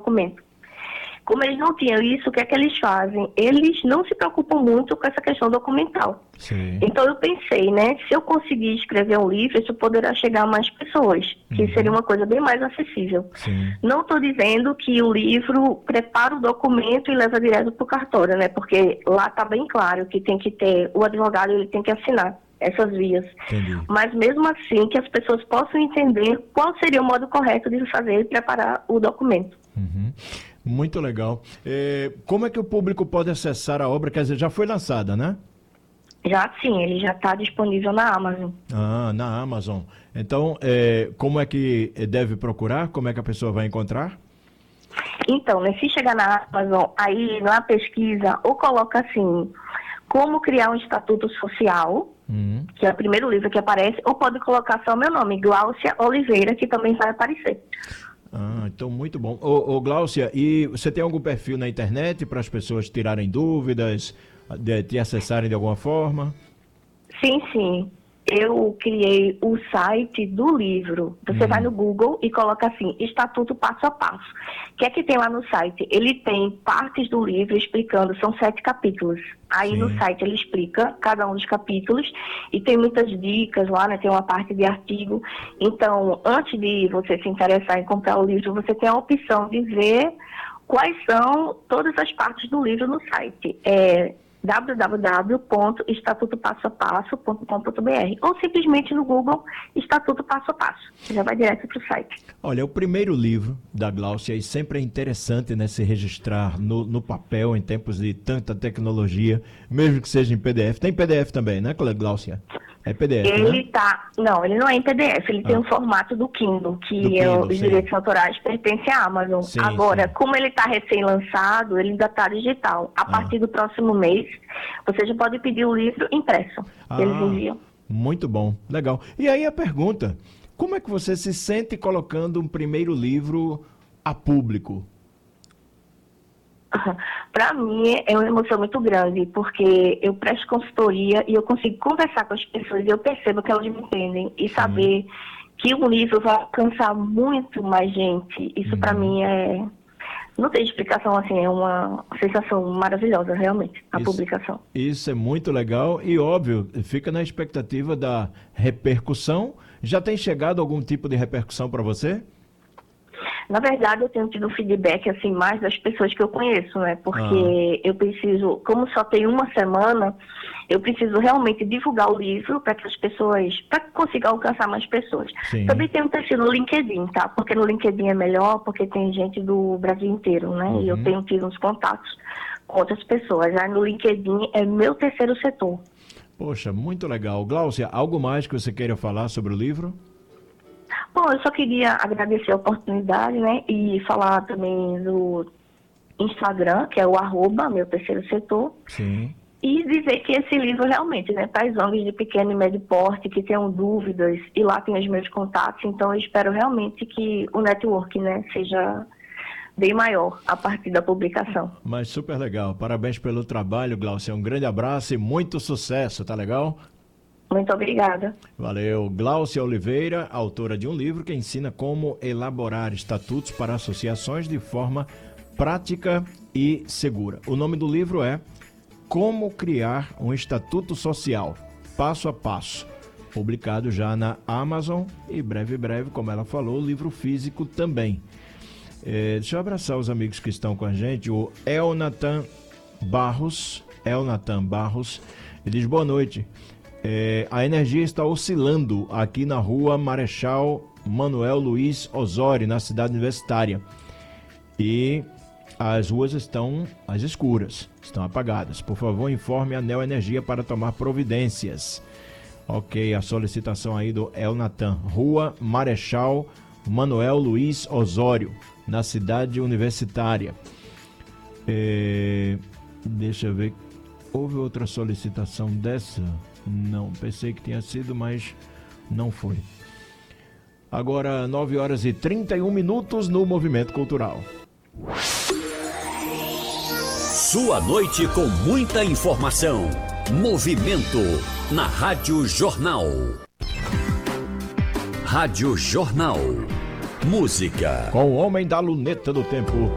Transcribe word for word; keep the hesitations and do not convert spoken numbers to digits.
documento. Como eles não tinham isso, o que é que eles fazem? Eles não se preocupam muito com essa questão documental. Sim. Então eu pensei, né, se eu conseguir escrever um livro, isso poderá chegar a mais pessoas, que Uhum. seria uma coisa bem mais acessível. Sim. Não estou dizendo que o livro prepara o documento e leva direto para o cartório, né, porque lá está bem claro que tem que ter, o advogado ele tem que assinar essas vias. Entendi. Mas mesmo assim, que as pessoas possam entender qual seria o modo correto de fazer e preparar o documento. Uhum. Muito legal. É, como é que o público pode acessar a obra? Quer dizer, já foi lançada, né? Já sim, ele já está disponível na Amazon. Ah, na Amazon. Então, é, como é que deve procurar? Como é que a pessoa vai encontrar? Então, né, se chegar na Amazon, aí na pesquisa, ou coloca assim, como criar um estatuto social, Uhum. que é o primeiro livro que aparece, ou pode colocar só o meu nome, Gláucia Oliveira, que também vai aparecer. Ah, então muito bom. Ô, ô Gláucia, e você tem algum perfil na internet para as pessoas tirarem dúvidas, de, te acessarem de alguma forma? Sim, sim. Eu criei o site do livro. Você Hum. vai no Google e coloca assim, Estatuto Passo a Passo. O que é que tem lá no site? Ele tem partes do livro explicando, são sete capítulos. Aí Sim. no site ele explica cada um dos capítulos e tem muitas dicas lá, né? Tem uma parte de artigo. Então, antes de você se interessar em comprar o livro, você tem a opção de ver quais são todas as partes do livro no site. É w w w ponto estatuto passo a passo ponto com ponto b r ou simplesmente no Google Estatuto Passo a Passo. Já vai direto para o site. Olha, o primeiro livro da Gláucia, e sempre é interessante, né, se registrar no, no papel em tempos de tanta tecnologia, mesmo que seja em P D F. Tem P D F também, né, Gláucia? É P D F, Ele né? tá, não, ele não é em P D F, ele Ah. tem o formato do Kindle, que Do é, Kindle, os sim. direitos autorais pertencem à Amazon. Sim, Agora, sim. como ele está recém-lançado, ele ainda está digital. A Ah. partir do próximo mês, você já pode pedir o livro impresso. Ah. Eles enviam. Muito bom, legal. E aí a pergunta, como é que você se sente colocando um primeiro livro a público? Para mim é uma emoção muito grande, porque eu presto consultoria e eu consigo conversar com as pessoas e eu percebo que elas me entendem e saber que um livro vai alcançar muito mais gente. Isso para Uhum. mim é... Não tem explicação, assim, é uma sensação maravilhosa, realmente, a Isso- publicação. Isso é muito legal e, óbvio, fica na expectativa da repercussão. Já tem chegado algum tipo de repercussão para você? Na verdade, eu tenho tido feedback, assim, mais das pessoas que eu conheço, né? Porque eu preciso, como só tem uma semana, eu preciso realmente divulgar o livro para que as pessoas, para que consiga alcançar mais pessoas. Sim. Também tem um perfil no LinkedIn, tá? Porque no LinkedIn é melhor, porque tem gente do Brasil inteiro, né? E eu Uhum. tenho tido uns contatos com outras pessoas. Aí no LinkedIn é meu terceiro setor. Poxa, muito legal. Gláucia, algo mais que você queira falar sobre o livro? Bom, eu só queria agradecer a oportunidade, né? E falar também do Instagram, que é o arroba, meu terceiro setor. Sim. E dizer que esse livro realmente, né, para as O N Gs de pequeno e médio porte, que tenham dúvidas, e lá tem os meus contatos, então eu espero realmente que o network, né, seja bem maior a partir da publicação. Mas super legal. Parabéns pelo trabalho, Gláucia. Um grande abraço e muito sucesso, tá legal? Muito obrigada. Valeu. Gláucia Oliveira, autora de um livro que ensina como elaborar estatutos para associações de forma prática e segura. O nome do livro é Como Criar um Estatuto Social, Passo a Passo. Publicado já na Amazon e breve, breve, como ela falou, o livro físico também. É, deixa eu abraçar os amigos que estão com a gente. O Elnatan Barros, Elnatan Barros, ele diz boa noite. É, a energia está oscilando aqui na rua Marechal Manuel Luiz Osório, na cidade universitária. E as ruas estão às escuras, estão apagadas. Por favor, informe a Neo Energia para tomar providências. Ok, a solicitação aí do Elnatan. Rua Marechal Manuel Luiz Osório, na cidade universitária. É, deixa eu ver. Houve outra solicitação dessa? Não, pensei que tinha sido, mas não foi. Agora, nove horas e trinta e um minutos no Movimento Cultural. Sua noite com muita informação. Movimento na Rádio Jornal. Rádio Jornal. Música. Com o Homem da Luneta do Tempo,